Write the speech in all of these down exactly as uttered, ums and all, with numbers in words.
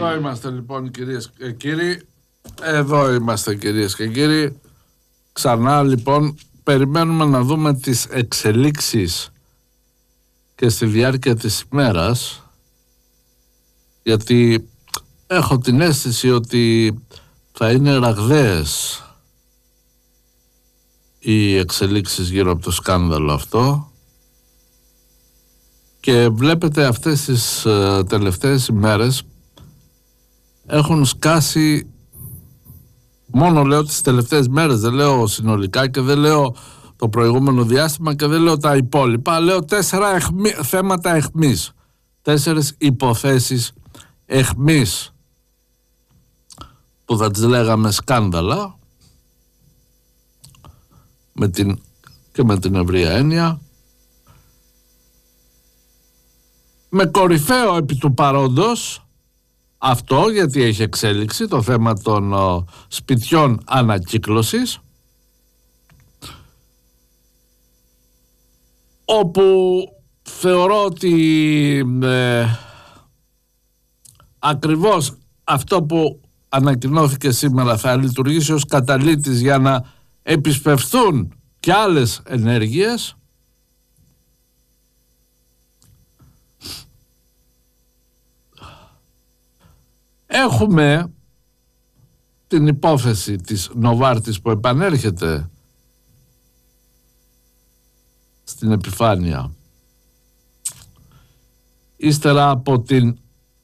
Εδώ είμαστε λοιπόν κυρίες και κύριοι. Εδώ είμαστε κυρίες και κύριοι. Ξανά λοιπόν περιμένουμε να δούμε τις εξελίξεις και στη διάρκεια της ημέρας, γιατί έχω την αίσθηση ότι θα είναι ραγδαίες οι εξελίξεις γύρω από το σκάνδαλο αυτό. Και βλέπετε αυτές τις uh, τελευταίες ημέρες έχουν σκάσει, μόνο λέω τις τελευταίες μέρες, δεν λέω συνολικά και δεν λέω το προηγούμενο διάστημα και δεν λέω τα υπόλοιπα, λέω τέσσερα εχμί, θέματα εχμής, τέσσερις υποθέσεις εχμής που θα τις λέγαμε σκάνδαλα με την, και με την ευρεία έννοια, με κορυφαίο επί του παρόντος αυτό, γιατί έχει εξέλιξη, το θέμα των ο, σπιτιών ανακύκλωσης, όπου θεωρώ ότι ε, ακριβώς αυτό που ανακοινώθηκε σήμερα θα λειτουργήσει ως καταλύτης για να επισπευθούν και άλλες ενέργειες. Έχουμε την υπόθεση της Νοβάρτης που επανέρχεται στην επιφάνεια ύστερα από την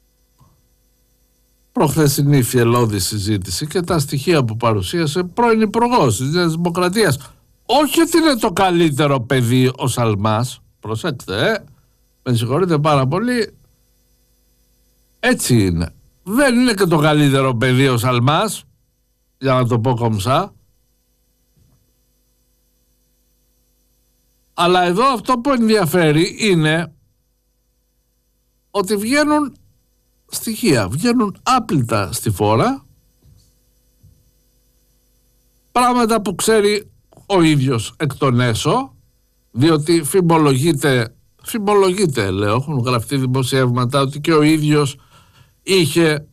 προχθεσινή φιελώδη συζήτηση και τα στοιχεία που παρουσίασε πρώην υπουργός της Νέας Δημοκρατίας. Όχι ότι είναι το καλύτερο παιδί ο Σαλμάς, προσέξτε, ε, με συγχωρείτε πάρα πολύ, έτσι είναι. Δεν είναι και το καλύτερο παιδί ο Σαλμάς, για να το πω κομψά. Αλλά εδώ αυτό που ενδιαφέρει είναι ότι βγαίνουν στοιχεία, βγαίνουν άπλυτα στη φόρα, πράγματα που ξέρει ο ίδιος εκ των έσω, διότι φημολογείται, φημολογείται λέω, έχουν γραφτεί δημοσιεύματα ότι και ο ίδιος είχε,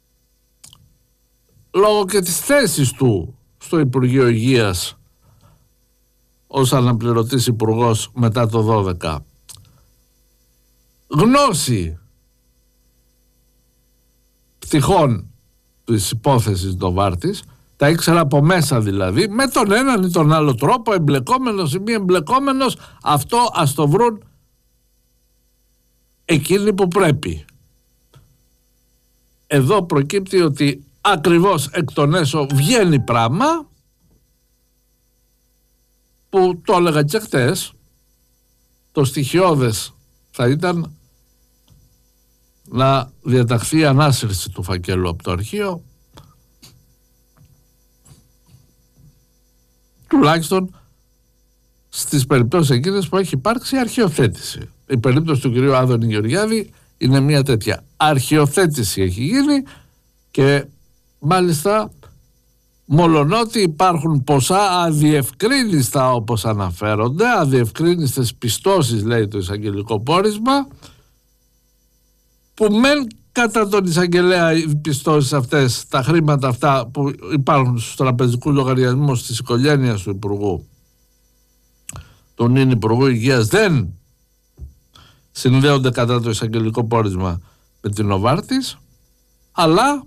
λόγω και της θέσης του στο Υπουργείο Υγείας ως αναπληρωτής υπουργός μετά το δώδεκα, γνώση πτυχών της υπόθεσης Νοβάρτης, τα ήξερα από μέσα δηλαδή, με τον έναν ή τον άλλο τρόπο, εμπλεκόμενος ή μη εμπλεκόμενος, αυτό ας το βρουν εκείνοι που πρέπει. Εδώ προκύπτει ότι ακριβώς εκ των έσω βγαίνει πράγμα που το έλεγα και χτες, το στοιχειώδες θα ήταν να διαταχθεί η ανάσυρση του φακέλου από το αρχείο, τουλάχιστον στις περιπτώσεις εκείνες που έχει υπάρξει αρχιοθέτηση. Η περίπτωση του κυρίου Άδωνη Γεωργιάδη είναι μια τέτοια αρχιοθέτηση, έχει γίνει, και μάλιστα μολονότι υπάρχουν ποσά αδιευκρίνιστα όπως αναφέρονται, αδιευκρίνιστες πιστώσεις λέει το εισαγγελικό πόρισμα, που μεν κατά τον εισαγγελέα οι πιστώσεις αυτές, τα χρήματα αυτά που υπάρχουν στους τραπεζικούς λογαριασμούς της οικογένειας του Υπουργού, του νυν Υπουργού Υγείας, δεν συνδέονται κατά το εισαγγελικό πόρισμα με την Νοβάρτης, αλλά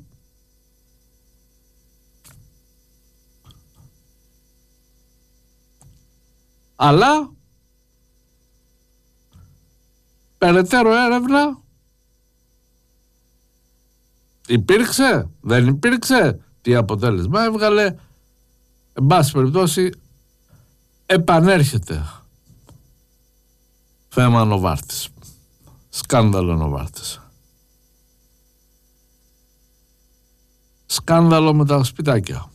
αλλά περαιτέρω έρευνα υπήρξε, δεν υπήρξε, τι αποτέλεσμα έβγαλε, εν πάση περιπτώσει επανέρχεται θέμα Νοβάρτης, σκάνδαλο Νοβάρτης, σκάνδαλο με τα σπιτάκια.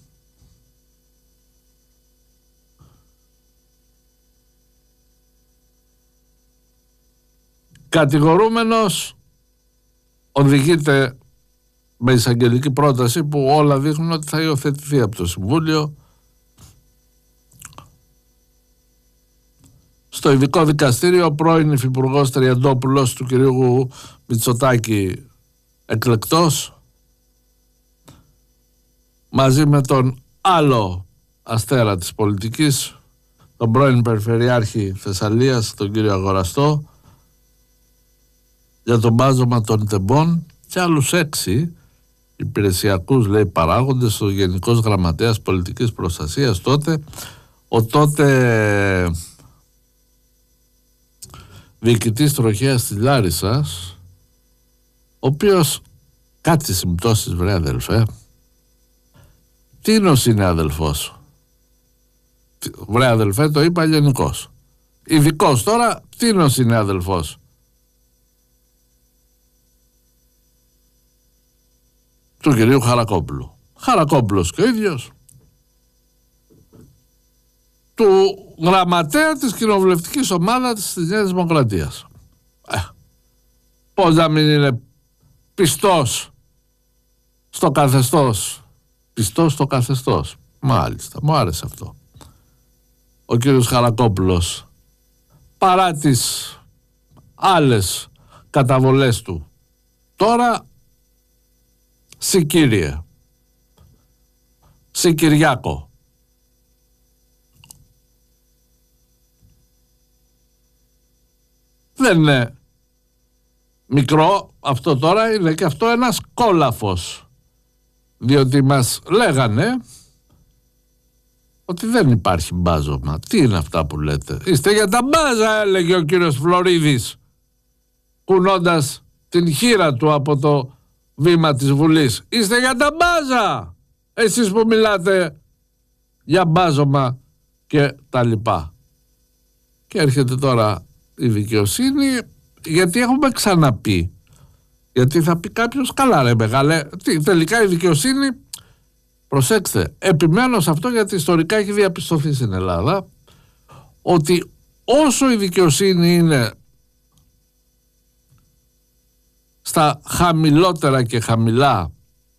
Κατηγορούμενος οδηγείται με εισαγγελική πρόταση που όλα δείχνουν ότι θα υιοθετηθεί από το Συμβούλιο στο ειδικό δικαστήριο. Ο πρώην υφυπουργός Τριαντόπουλος του κυρίου Μητσοτάκη, εκλεκτός μαζί με τον άλλο αστέρα της πολιτικής, τον πρώην Περιφερειάρχη Θεσσαλίας, τον κύριο Αγοραστό, για τον μπάζωμα των τεμπών και άλλους έξι υπηρεσιακούς, λέει, παράγοντες, ο Γενικός Γραμματέας Πολιτικής Προστασίας τότε, ο τότε διοικητής τροχέας της Λάρισσας, ο οποίος, κάτσε συμπτώσεις βρε αδελφέ, τίνος είναι αδελφός. Βρε αδελφέ, το είπα γενικός. Ειδικός τώρα, τίνος είναι αδελφός. Του κυρίου Χαρακόπουλου. Χαρακόπουλος και ο ίδιος του γραμματέα της κοινοβουλευτικής ομάδας της Νέας Δημοκρατίας. Ε, πώς να μην είναι πιστός στο καθεστώς. Πιστός στο καθεστώς. Μάλιστα, μου άρεσε αυτό. Ο κύριος Χαρακόπουλος, παρά τις άλλες καταβολές του, τώρα Σικύριε, Σικυριάκο. Δεν είναι μικρό αυτό τώρα, είναι και αυτό ένας κόλαφος. Διότι μας λέγανε ότι δεν υπάρχει μπάζωμα. Τι είναι αυτά που λέτε? Είστε για τα μπάζα, έλεγε ο κύριος Φλωρίδης, κουνώντας την χείρα του από το βήμα της Βουλής. Είστε για τα μπάζα, εσείς που μιλάτε για μπάζωμα και τα λοιπά. Και έρχεται τώρα η δικαιοσύνη, γιατί έχουμε ξαναπεί. Γιατί θα πει κάποιος, καλά ρε μεγάλε, τι, τελικά η δικαιοσύνη, προσέξτε, επιμένω σε αυτό γιατί ιστορικά έχει διαπιστωθεί στην Ελλάδα ότι όσο η δικαιοσύνη είναι στα χαμηλότερα και χαμηλά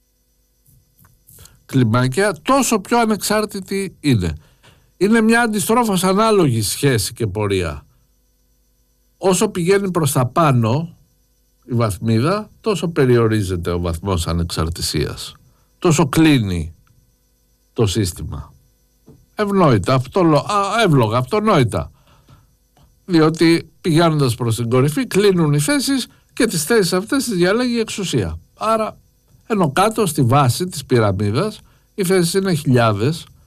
κλιμάκια, τόσο πιο ανεξάρτητη είναι. Είναι μια αντιστρόφως ανάλογη σχέση και πορεία. Όσο πηγαίνει προς τα πάνω η βαθμίδα, τόσο περιορίζεται ο βαθμός ανεξαρτησίας. Τόσο κλείνει το σύστημα. Ευνόητα, αυτολο, α, εύλογα, αυτονόητα. Διότι πηγαίνοντας προς την κορυφή κλείνουν οι θέσεις και τις θέσεις αυτές τις διαλέγει η εξουσία. Άρα, ενώ κάτω στη βάση της πυραμίδας οι θέσεις είναι χιλιάδες